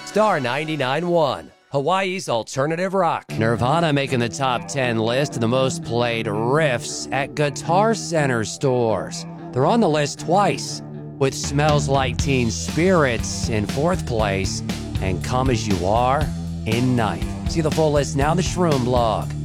Star 99.1, Hawaii's alternative rock. Nirvana making the top 10 list of the most played riffs at Guitar Center stores. They're on the list twice, with Smells Like Teen Spirits in 4th place and Come As You Are in 9th. See the full list now in the Shroom blog.